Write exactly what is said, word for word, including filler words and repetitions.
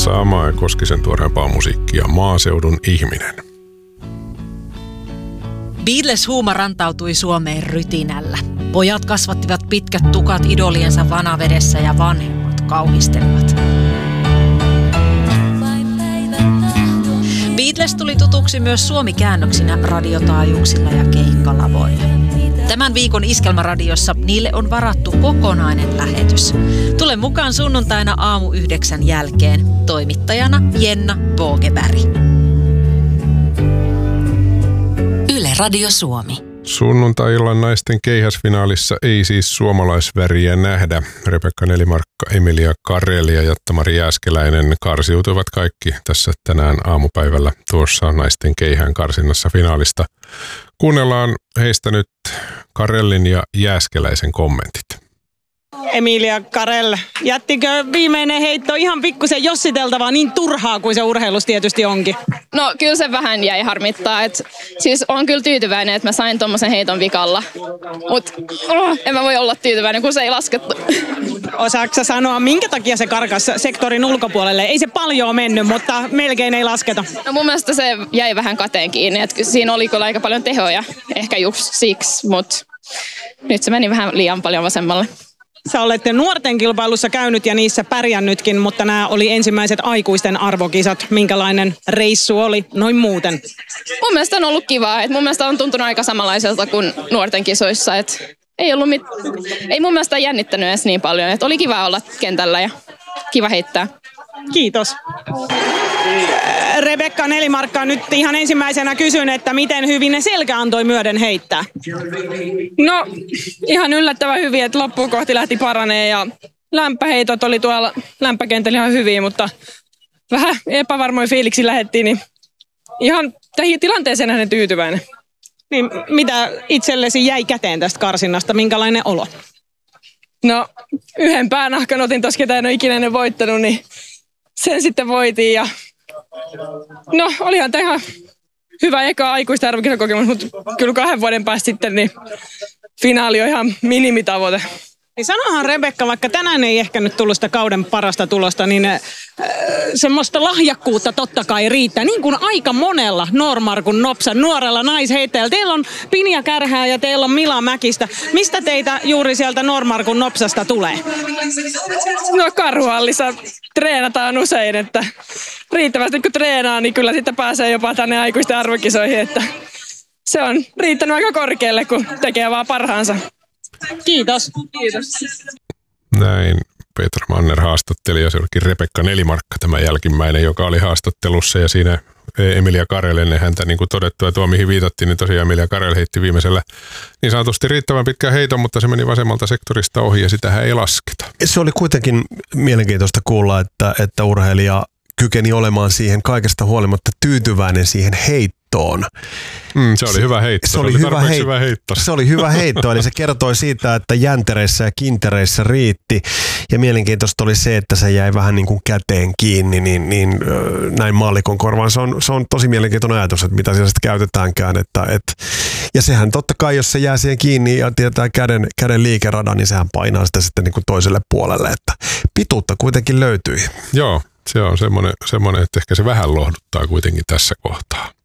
saamaa ja Koskisen tuoreempaa musiikkia Maaseudun ihminen. Beatles-huuma rantautui Suomeen rytinällä. Pojat kasvattivat pitkät tukat idoliensa vanavedessä ja vanhemmat kauhistelivat. Beatles tuli tutuksi myös suomikäännöksinä radiotaajuuksilla ja keikkalavoilla. Tämän viikon Iskelmäradiossa niille on varattu kokonainen lähetys. Tule mukaan sunnuntaina aamu yhdeksän jälkeen. Toimittajana Jenna Vågeberg. Yle Radio Suomi. Sunnuntai-illan naisten keihäsfinaalissa ei siis suomalaisväriä nähdä. Rebekka Nelimarkka, Emilia Kareli ja Jatta-Mari Jääskeläinen karsiutuivat kaikki tässä tänään aamupäivällä tuossa naisten keihään karsinnassa finaalista. Kuunnellaan heistä nyt Karellin ja Jääskeläisen kommentit. Emilia Karel, jättikö viimeinen heitto ihan pikkusen jossiteltavaa, niin turhaa kuin se urheilus tietysti onkin? No kyllä se vähän jäi harmittaa. Et, siis on kyllä tyytyväinen, että mä sain tommosen heiton vikalla. Mutta oh, en mä voi olla tyytyväinen, kun se ei laskettu. Osaatko sanoa, minkä takia se karkas sektorin ulkopuolelle? Ei se paljon mennyt, mutta melkein ei lasketa. No mun mielestä se jäi vähän kateen kiinni. Et siinä oli kyllä aika paljon tehoja, ehkä just siksi, mutta nyt se meni vähän liian paljon vasemmalle. Sä olette nuorten kilpailussa käynyt ja niissä pärjännytkin, mutta nämä oli ensimmäiset aikuisten arvokisat. Minkälainen reissu oli noin muuten? Mun mielestä on ollut kivaa. Et mun mielestä on tuntunut aika samanlaiselta kuin nuorten kisoissa. Et ei, ollut mit... ei mun mielestä jännittänyt edes niin paljon. Et oli kiva olla kentällä ja kiva heittää. Kiitos. Rebekka Nelimarkka, nyt ihan ensimmäisenä kysyn, että miten hyvin ne selkä antoi myöden heittää? No ihan yllättävän hyvin, että loppuun kohti lähti paranee ja lämpöheitot oli tuolla lämpökentällä ihan hyviä, mutta vähän epävarmoin fiiliksi lähdettiin, niin ihan tähän tilanteeseen nähden tyytyväinen. Niin, mitä itsellesi jäi käteen tästä karsinnasta? Minkälainen olo? No yhden päänahkan otin tuossa, ketä en ole ikinä ennen voittanut, niin sen sitten voitiin ja no olihan tämä ihan hyvä eka aikuista arvokisakokemus, mutta kyllä kahden vuoden päästä sitten niin finaali on ihan minimitavoite. Niin sanohan Rebekka, vaikka tänään ei ehkä nyt tullut sitä kauden parasta tulosta, niin äh, semmoista lahjakkuutta totta kai riittää. Niin kuin aika monella Noormarkun Nopsan nuorella naisheittäjällä. Teillä on Pinja Kärhää ja teillä on Mila Mäkistä. Mistä teitä juuri sieltä Noormarkun Nopsasta tulee? No Karhuhallissa treenataan usein, että riittävästi kun treenaa, niin kyllä sitten pääsee jopa tänne aikuisten arvokisoihin. Että se on riittänyt aika korkealle, kun tekee vaan parhaansa. Kiitos. Kiitos. Näin Peter Manner haastatteli ja se olikin Rebekka Nelimarkka tämä jälkimmäinen, joka oli haastattelussa ja siinä Emilia Karel ennen häntä niin kuin todettu ja tuo mihin viitattiin, niin tosiaan Emilia Karel heitti viimeisellä niin sanotusti riittävän pitkän heiton, mutta se meni vasemmalta sektorista ohi ja sitähän ei lasketa. Se oli kuitenkin mielenkiintoista kuulla, että, että urheilija kykeni olemaan siihen kaikesta huolimatta tyytyväinen siihen heittoon. Mm, se oli hyvä heitto. Se oli, se oli hyvä, heit- hyvä heitto. Se oli hyvä heitto, eli se kertoi siitä, että jäntereissä ja kintereissä riitti. Ja mielenkiintoista oli se, että se jäi vähän niin kuin käteen kiinni, niin, niin näin maallikon korvaan. Se on, se on tosi mielenkiintoinen ajatus, että mitä siellä sitten käytetäänkään. Että, et, ja sehän totta kai, jos se jää siihen kiinni ja tietää käden, käden liikeradan, niin sehän painaa sitä sitten niin kuin toiselle puolelle. Että pituutta kuitenkin löytyi. Joo. Se on semmoinen, semmoinen, että ehkä se vähän lohduttaa kuitenkin tässä kohtaa.